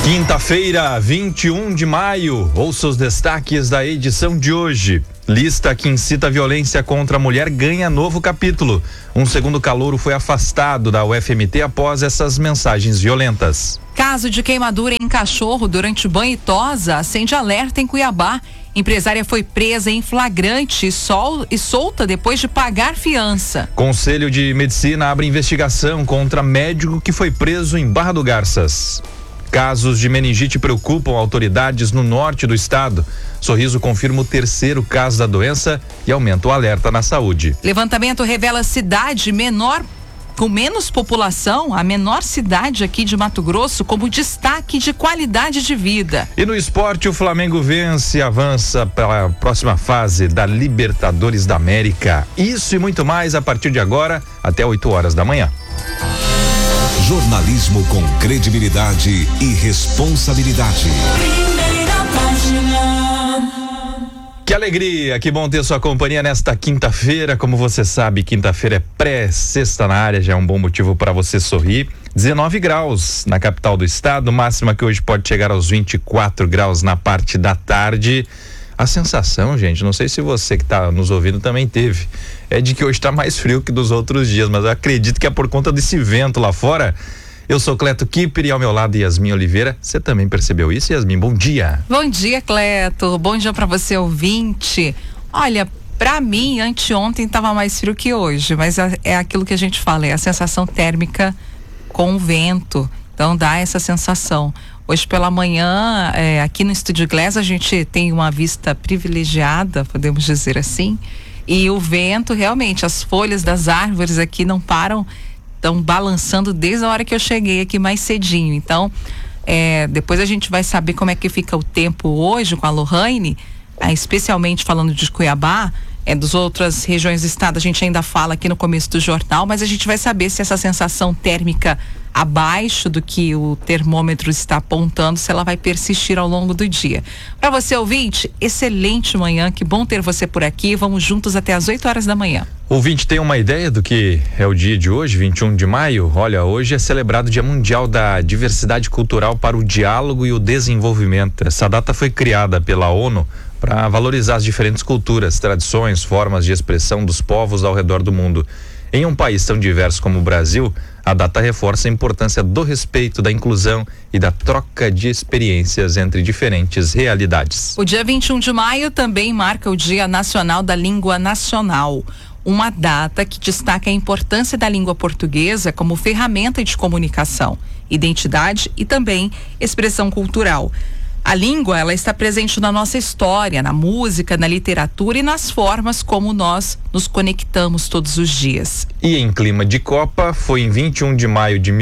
Quinta-feira, 21 de maio. Ouça os destaques da edição de hoje. Lista que incita a violência contra a mulher ganha novo capítulo. Um segundo calouro foi afastado da UFMT após essas mensagens violentas. Caso de queimadura em cachorro durante banho e tosa acende alerta em Cuiabá. Empresária foi presa em flagrante e solta depois de pagar fiança. Conselho de Medicina abre investigação contra médico que foi preso em Barra do Garças. Casos de meningite preocupam autoridades no norte do estado. Sorriso confirma o terceiro caso da doença e aumenta o alerta na saúde. Levantamento revela cidade menor com menos população, a menor cidade aqui de Mato Grosso, como destaque de qualidade de vida. E no esporte, o Flamengo vence e avança para a próxima fase da Libertadores da América. Isso e muito mais a partir de agora, até 8 horas da manhã. Jornalismo com credibilidade e responsabilidade. Primeira página. Que alegria, que bom ter sua companhia nesta quinta-feira. Como você sabe, quinta-feira é pré-sexta na área, já é um bom motivo para você sorrir. 19 graus na capital do estado, máxima que hoje pode chegar aos 24 graus na parte da tarde. A sensação, gente, não sei se você que está nos ouvindo também teve, é de que hoje está mais frio que dos outros dias, mas eu acredito que é por conta desse vento lá fora. Eu sou Cleto Kipper e ao meu lado Yasmin Oliveira. Você também percebeu isso, Yasmin? Bom dia. Bom dia, Cleto. Bom dia para você, ouvinte. Olha, para mim, anteontem estava mais frio que hoje, mas é aquilo que a gente fala, é a sensação térmica com o vento. Então dá essa sensação. Hoje pela manhã, aqui no Estúdio Glass, a gente tem uma vista privilegiada, podemos dizer assim, e o vento, realmente, as folhas das árvores aqui não param, estão balançando desde a hora que eu cheguei aqui mais cedinho. Então, depois a gente vai saber como é que fica o tempo hoje com a Lohane, especialmente falando de Cuiabá. Das outras regiões do estado a gente ainda fala aqui no começo do jornal, mas a gente vai saber se essa sensação térmica abaixo do que o termômetro está apontando, se ela vai persistir ao longo do dia. Para você, ouvinte, excelente manhã, que bom ter você por aqui. Vamos juntos até às 8 horas da manhã. Ouvinte, tem uma ideia do que é o dia de hoje, 21 de maio? Olha, hoje é celebrado o Dia Mundial da Diversidade Cultural para o Diálogo e o Desenvolvimento. Essa data foi criada pela ONU para valorizar as diferentes culturas, tradições, formas de expressão dos povos ao redor do mundo. Em um país tão diverso como o Brasil, a data reforça a importância do respeito, da inclusão e da troca de experiências entre diferentes realidades. O dia 21 de maio também marca o Dia Nacional da Língua Nacional, uma data que destaca a importância da língua portuguesa como ferramenta de comunicação, identidade e também expressão cultural. A língua, ela está presente na nossa história, na música, na literatura e nas formas como nós nos conectamos todos os dias. E em clima de Copa, foi em 21 de maio de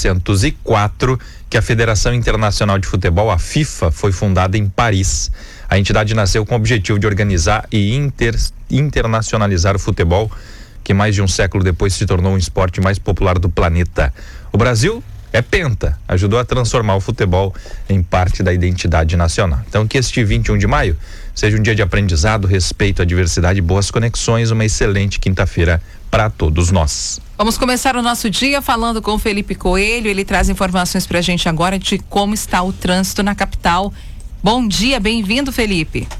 1904 que a Federação Internacional de Futebol, a FIFA, foi fundada em Paris. A entidade nasceu com o objetivo de organizar e internacionalizar o futebol, que mais de um século depois se tornou um esporte mais popular do planeta. O Brasil é penta, ajudou a transformar o futebol em parte da identidade nacional. Então que este 21 de maio seja um dia de aprendizado, respeito à diversidade e boas conexões, uma excelente quinta-feira para todos nós. Vamos começar o nosso dia falando com o Felipe Coelho, ele traz informações pra gente agora de como está o trânsito na capital. Bom dia, bem-vindo, Felipe.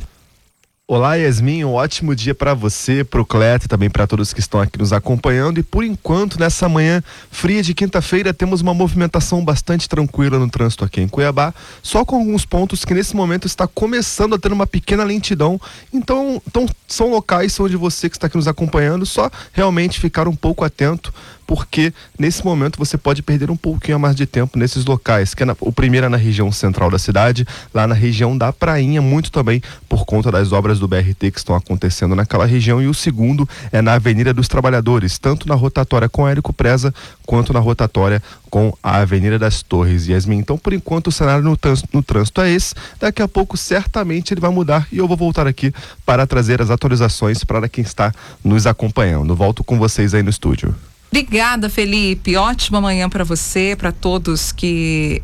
Olá, Yasmin, um ótimo dia para você, para o Cleto e também para todos que estão aqui nos acompanhando. E por enquanto, nessa manhã fria de quinta-feira, temos uma movimentação bastante tranquila no trânsito aqui em Cuiabá, só com alguns pontos que nesse momento está começando a ter uma pequena lentidão. Então são locais onde você que está aqui nos acompanhando, só realmente ficar um pouco atento, porque nesse momento você pode perder um pouquinho a mais de tempo nesses locais, que é o primeiro é na região central da cidade, lá na região da Prainha, muito também por conta das obras do BRT que estão acontecendo naquela região, e o segundo é na Avenida dos Trabalhadores, tanto na rotatória com Érico Preza, quanto na rotatória com a Avenida das Torres. Yasmin, então por enquanto o cenário no trânsito é esse, daqui a pouco certamente ele vai mudar e eu vou voltar aqui para trazer as atualizações para quem está nos acompanhando. Volto com vocês aí no estúdio. Obrigada, Felipe. Ótima manhã para você, para todos que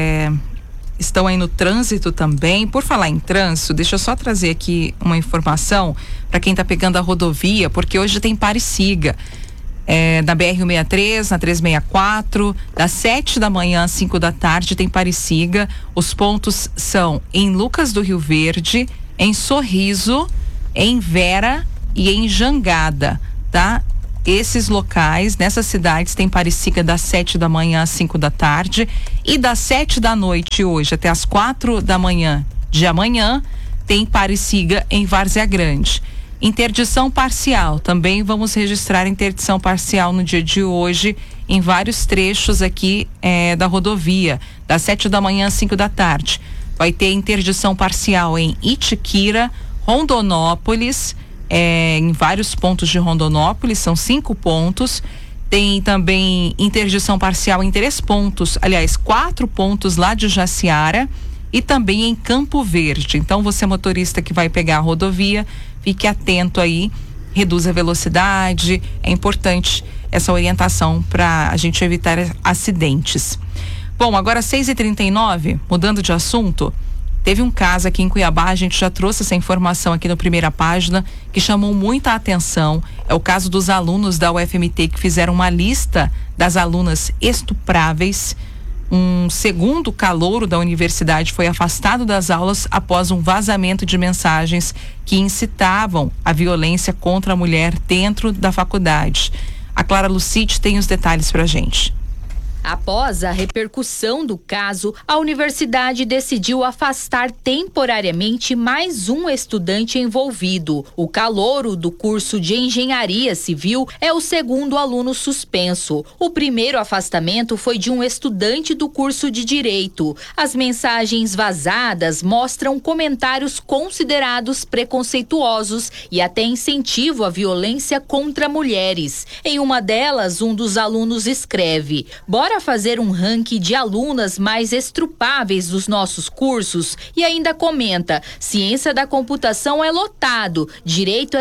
estão aí no trânsito também. Por falar em trânsito, deixa eu só trazer aqui uma informação para quem está pegando a rodovia, porque hoje tem pare e siga. Na BR-163, na 364, das 7 da manhã às 5 da tarde tem Pariciga. Os pontos são em Lucas do Rio Verde, em Sorriso, em Vera e em Jangada, tá? Esses locais, nessas cidades, tem Pariciga das 7 da manhã às 5 da tarde e das 7 da noite hoje até as 4 da manhã de amanhã tem Pariciga em Várzea Grande. Interdição parcial, também vamos registrar interdição parcial no dia de hoje em vários trechos aqui da rodovia, das 7 da manhã às 5 da tarde. Vai ter interdição parcial em Itiquira, Rondonópolis, em vários pontos de Rondonópolis, são 5 pontos. Tem também interdição parcial em 3 pontos, aliás, 4 pontos lá de Jaciara e também em Campo Verde. Então, você motorista que vai pegar a rodovia, fique atento aí, reduza a velocidade, é importante essa orientação para a gente evitar acidentes. Bom, agora 6h39, mudando de assunto, teve um caso aqui em Cuiabá, a gente já trouxe essa informação aqui no Primeira Página, que chamou muita atenção. É o caso dos alunos da UFMT que fizeram uma lista das alunas estupráveis. Um segundo calouro da universidade foi afastado das aulas após um vazamento de mensagens que incitavam a violência contra a mulher dentro da faculdade. A Clara Lucite tem os detalhes pra gente. Após a repercussão do caso, a universidade decidiu afastar temporariamente mais um estudante envolvido. O calouro do curso de Engenharia Civil é o segundo aluno suspenso. O primeiro afastamento foi de um estudante do curso de Direito. As mensagens vazadas mostram comentários considerados preconceituosos e até incentivo à violência contra mulheres. Em uma delas, um dos alunos escreve: "Bora fazer um ranking de alunas mais estrupáveis dos nossos cursos", e ainda comenta: "Ciência da computação é lotado, direito é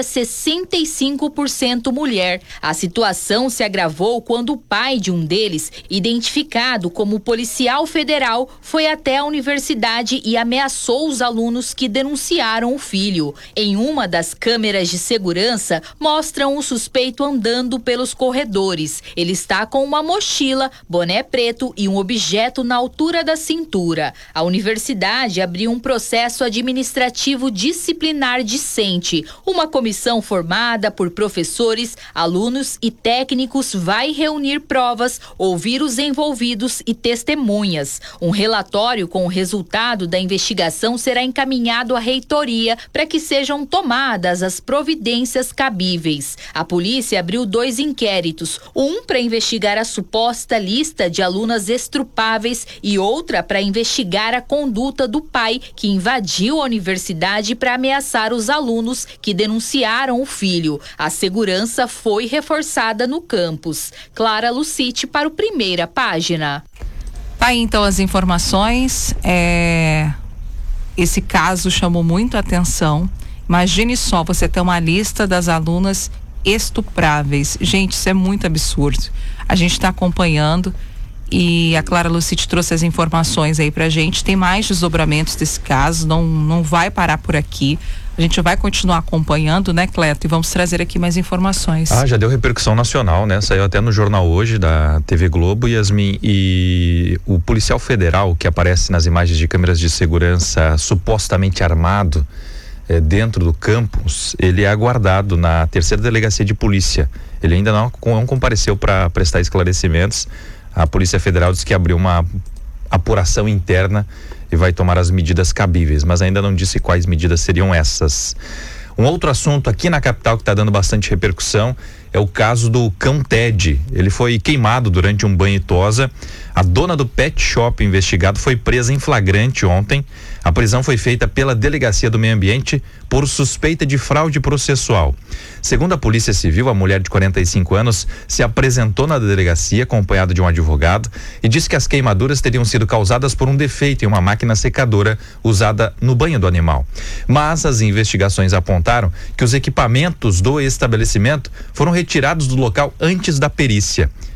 65% mulher". A situação se agravou quando o pai de um deles, identificado como policial federal, foi até a universidade e ameaçou os alunos que denunciaram o filho. Em uma das câmeras de segurança, mostram o suspeito andando pelos corredores. Ele está com uma mochila, boné preto e um objeto na altura da cintura. A universidade abriu um processo administrativo disciplinar discente. Uma comissão formada por professores, alunos e técnicos vai reunir provas, ouvir os envolvidos e testemunhas. Um relatório com o resultado da investigação será encaminhado à reitoria para que sejam tomadas as providências cabíveis. A polícia abriu 2 inquéritos, um para investigar a suposta lista de alunas estrupáveis e outra para investigar a conduta do pai que invadiu a universidade para ameaçar os alunos que denunciaram o filho. A segurança foi reforçada no campus. Clara Lucite para o Primeira Página. Tá aí então as informações. Esse caso chamou muito a atenção. Imagine só, você ter uma lista das alunas estupráveis. Gente, isso é muito absurdo. A gente está acompanhando e a Clara Lucite trouxe as informações aí pra gente. Tem mais desdobramentos desse caso, não vai parar por aqui. A gente vai continuar acompanhando, né, Cleto? E vamos trazer aqui mais informações. Já deu repercussão nacional, né? Saiu até no Jornal Hoje, da TV Globo, Yasmin. E o policial federal que aparece nas imagens de câmeras de segurança supostamente armado dentro do campus, ele é aguardado na 3ª Delegacia de Polícia. Ele ainda não compareceu para prestar esclarecimentos. A Polícia Federal diz que abriu uma apuração interna e vai tomar as medidas cabíveis, mas ainda não disse quais medidas seriam essas. Um outro assunto aqui na capital que está dando bastante repercussão é o caso do cão Ted. Ele foi queimado durante um banho e tosa. A dona do pet shop investigado foi presa em flagrante ontem. A prisão foi feita pela Delegacia do Meio Ambiente por suspeita de fraude processual. Segundo a Polícia Civil, a mulher de 45 anos se apresentou na delegacia acompanhada de um advogado e disse que as queimaduras teriam sido causadas por um defeito em uma máquina secadora usada no banho do animal. Mas as investigações apontaram que os equipamentos do estabelecimento foram retirados do local antes da perícia.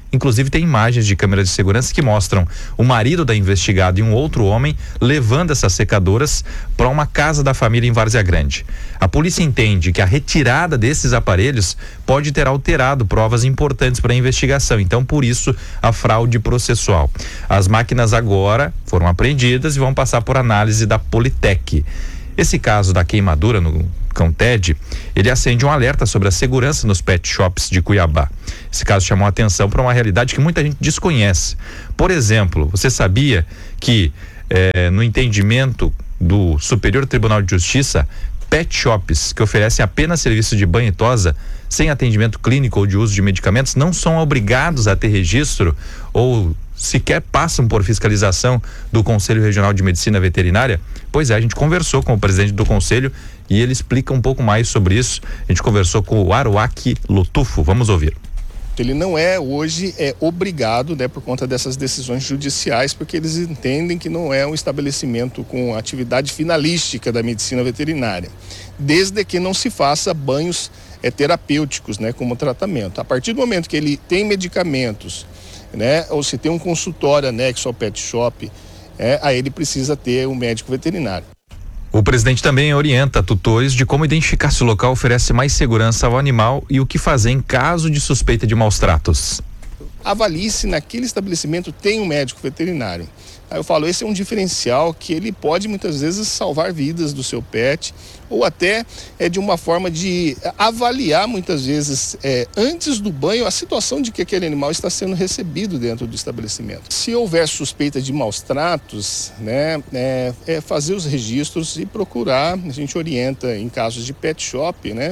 Inclusive tem imagens de câmeras de segurança que mostram o marido da investigada e um outro homem levando essas secadoras para uma casa da família em Várzea Grande. A polícia entende que a retirada desses aparelhos pode ter alterado provas importantes para a investigação, então por isso a fraude processual. As máquinas agora foram apreendidas e vão passar por análise da Politec. Esse caso da queimadura no Cão Ted, ele acende um alerta sobre a segurança nos pet shops de Cuiabá. Esse caso chamou a atenção para uma realidade que muita gente desconhece. Por exemplo, você sabia que no entendimento do Superior Tribunal de Justiça, pet shops que oferecem apenas serviço de banho e tosa, sem atendimento clínico ou de uso de medicamentos, não são obrigados a ter registro ou sequer passam por fiscalização do Conselho Regional de Medicina Veterinária? Pois é, a gente conversou com o presidente do conselho e ele explica um pouco mais sobre isso. A gente conversou com o Aruaki Lutufo. Vamos ouvir. Ele não é hoje obrigado, né, por conta dessas decisões judiciais, porque eles entendem que não é um estabelecimento com atividade finalística da medicina veterinária, desde que não se faça banhos terapêuticos, né, como tratamento. A partir do momento que ele tem medicamentos, né, ou se tem um consultório anexo ao pet shop, aí ele precisa ter um médico veterinário. O presidente também orienta tutores de como identificar se o local oferece mais segurança ao animal e o que fazer em caso de suspeita de maus tratos. Avalie se naquele estabelecimento tem um médico veterinário. Aí eu falo, esse é um diferencial que ele pode muitas vezes salvar vidas do seu pet, ou até de uma forma de avaliar muitas vezes antes do banho a situação de que aquele animal está sendo recebido dentro do estabelecimento. Se houver suspeita de maus tratos, né, fazer os registros e procurar, a gente orienta em casos de pet shop, né,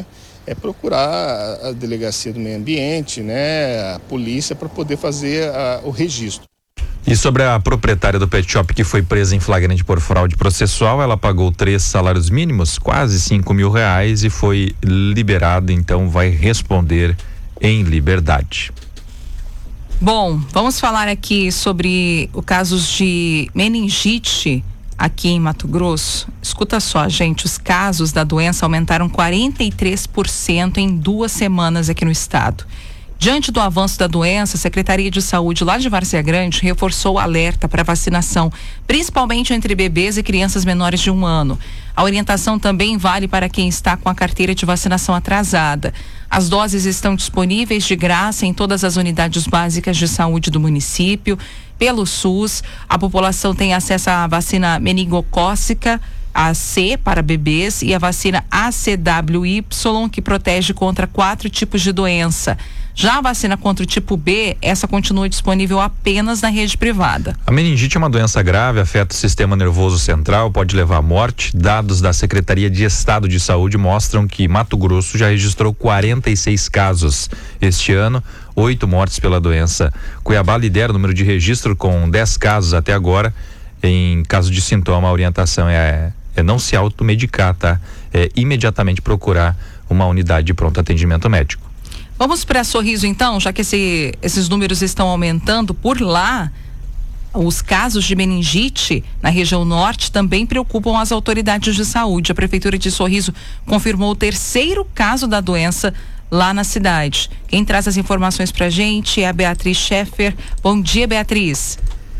procurar a delegacia do meio ambiente, né, a polícia, para poder fazer o registro. E sobre a proprietária do pet shop que foi presa em flagrante por fraude processual, ela pagou 3 salários mínimos, quase R$5.000, e foi liberada, então vai responder em liberdade. Bom, vamos falar aqui sobre o caso de meningite aqui em Mato Grosso. Escuta só, gente, os casos da doença aumentaram 43% em 2 semanas aqui no estado. Diante do avanço da doença, a Secretaria de Saúde lá de Várzea Grande reforçou o alerta para vacinação, principalmente entre bebês e crianças menores de 1 ano. A orientação também vale para quem está com a carteira de vacinação atrasada. As doses estão disponíveis de graça em todas as unidades básicas de saúde do município. Pelo SUS, a população tem acesso à vacina meningocócica, a C para bebês, e a vacina ACWY, que protege contra 4 tipos de doença. Já a vacina contra o tipo B, essa continua disponível apenas na rede privada. A meningite é uma doença grave, afeta o sistema nervoso central, pode levar à morte. Dados da Secretaria de Estado de Saúde mostram que Mato Grosso já registrou 46 casos este ano, 8 mortes pela doença. Cuiabá lidera o número de registro com 10 casos até agora. Em caso de sintoma, a orientação é não se automedicar, tá? É imediatamente procurar uma unidade de pronto atendimento médico. Vamos para Sorriso então, já que esses números estão aumentando por lá. Os casos de meningite na região norte também preocupam as autoridades de saúde. A Prefeitura de Sorriso confirmou o 3º caso da doença lá na cidade. Quem traz as informações pra gente é a Beatriz Scheffer. Bom dia, Beatriz.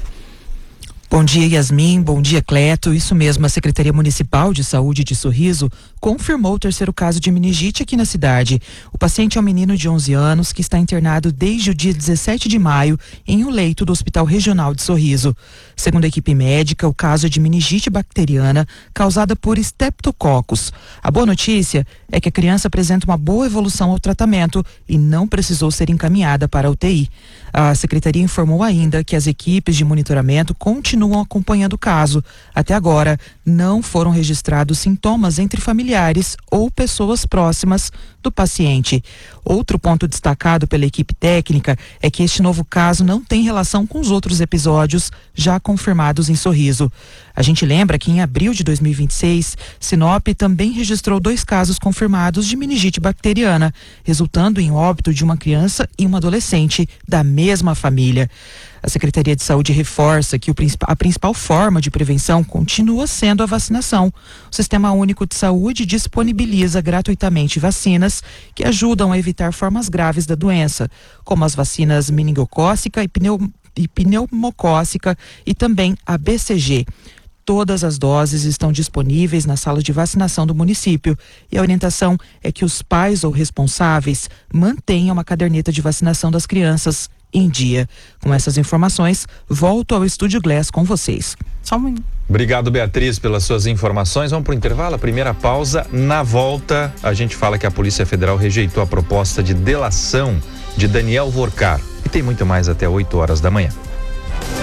Bom dia, Yasmin. Bom dia, Cleto. Isso mesmo, a Secretaria Municipal de Saúde de Sorriso confirmou o 3º caso de meningite aqui na cidade. O paciente é um menino de 11 anos que está internado desde o dia 17 de maio em um leito do Hospital Regional de Sorriso. Segundo a equipe médica, o caso é de meningite bacteriana causada por Streptococcus. A boa notícia é que a criança apresenta uma boa evolução ao tratamento e não precisou ser encaminhada para a UTI. A Secretaria informou ainda que as equipes de monitoramento continuam acompanhando o caso. Até agora, não foram registrados sintomas entre familiares ou pessoas próximas do paciente. Outro ponto destacado pela equipe técnica é que este novo caso não tem relação com os outros episódios já confirmados em Sorriso. A gente lembra que em abril de 2026, Sinop também registrou 2 casos confirmados de meningite bacteriana, resultando em óbito de uma criança e uma adolescente da mesma família. A Secretaria de Saúde reforça que a principal forma de prevenção continua sendo a vacinação. O Sistema Único de Saúde disponibiliza gratuitamente vacinas que ajudam a evitar formas graves da doença, como as vacinas meningocócica e pneumocócica e também a BCG. Todas as doses estão disponíveis na sala de vacinação do município e a orientação é que os pais ou responsáveis mantenham uma caderneta de vacinação das crianças em dia. Com essas informações, volto ao Estúdio Glass com vocês. Só um minuto. Obrigado, Beatriz, pelas suas informações. Vamos para o intervalo, a primeira pausa. Na volta, a gente fala que a Polícia Federal rejeitou a proposta de delação de Daniel Vorcar. E tem muito mais até 8 horas da manhã.